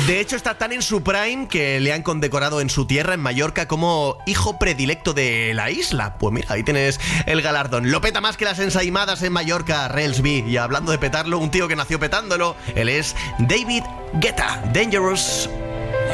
De hecho, está tan en su prime que le han condecorado en su tierra, en Mallorca, como hijo predilecto de la isla. Pues mira, ahí tienes el galardón. Lo peta más que las ensaimadas en Mallorca, Relsby. Y hablando de petarlo, un tío que nació petándolo, él es David Guetta. Dangerous.